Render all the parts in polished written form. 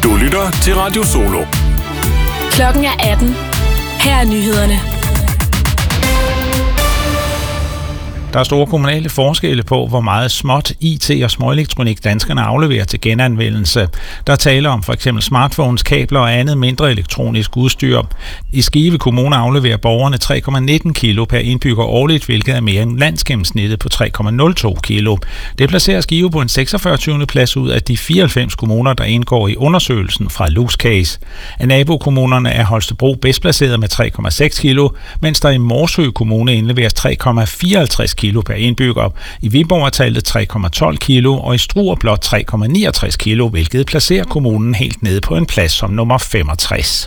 Du lytter til Radio Solo. Klokken er 18. Her er nyhederne. Der er store kommunale forskelle på, hvor meget småt IT og småelektronik danskerne afleverer til genanvendelse. Der taler om for eksempel smartphones, kabler og andet mindre elektronisk udstyr. I Skive Kommune afleverer borgerne 3,19 kilo per indbygger årligt, hvilket er mere end landsgennemsnittet på 3,02 kilo. Det placerer Skive på en 46. plads ud af de 94 kommuner, der indgår i undersøgelsen fra Lux Case. Af nabokommunerne er Holstebro bedst placeret med 3,6 kilo, mens der i Morsø Kommune indleveres 3,54 kilo per indbygger. I Viborg er tallet 3,12 kilo, og i Struer blot 3,69 kilo, hvilket placerer kommunen helt nede på en plads som nummer 65.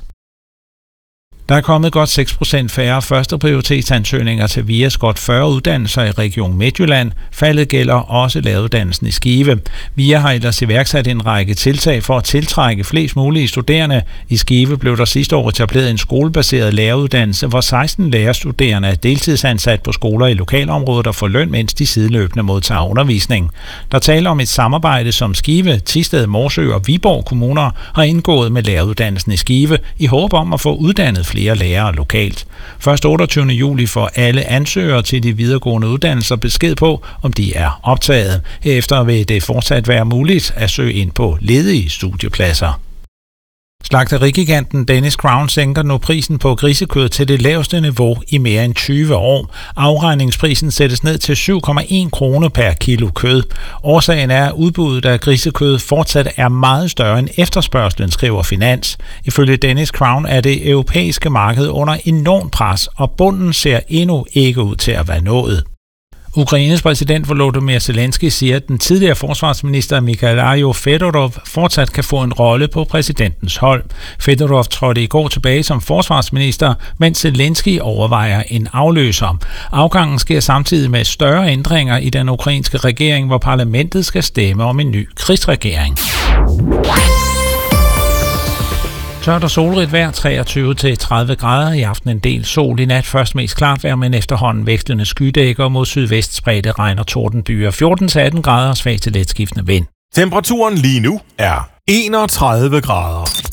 Der er kommet godt 6% færre førsteprioritetsansøgninger til VIAs godt 40 uddannelser i Region Midtjylland. Faldet gælder også læreruddannelsen i Skive. VIA har ellers iværksat en række tiltag for at tiltrække flest mulige studerende. I Skive blev der sidste år etableret en skolebaseret læreruddannelse, hvor 16 lærerstuderende er deltidsansat på skoler i lokalområdet og får løn, mens de sideløbende modtager undervisning. Der taler om et samarbejde, som Skive, Thisted, Morsø og Viborg kommuner har indgået med læreruddannelsen i Skive i håb om at få uddannet flere lærere lokalt. Først 28. juli får alle ansøgere til de videregående uddannelser besked på, om de er optaget. Herefter vil det fortsat være muligt at søge ind på ledige studiepladser. Slagterigiganten Danish Crown sænker nu prisen på grisekød til det laveste niveau i mere end 20 år. Afregningsprisen sættes ned til 7,1 kroner per kilo kød. Årsagen er, at udbuddet af grisekød fortsat er meget større end efterspørgslen, skriver Finans. Ifølge Danish Crown er det europæiske marked under enormt pres, og bunden ser endnu ikke ud til at være nået. Ukraines præsident Volodymyr Zelensky siger, at den tidligere forsvarsminister Mikhailo Fedorov fortsat kan få en rolle på præsidentens hold. Fedorov trådte i går tilbage som forsvarsminister, mens Zelensky overvejer en afløser. Afgangen sker samtidig med større ændringer i den ukrainske regering, hvor parlamentet skal stemme om en ny krigsregering. Tørt og solrigt vejr, 23-30 grader. I aften en del sol. I nat først mest klart vejr, men efterhånden vekslende skydækker mod sydvest spredte regn og tordenbyer. 14-18 grader, svag til letskiftende vind. Temperaturen lige nu er 31 grader.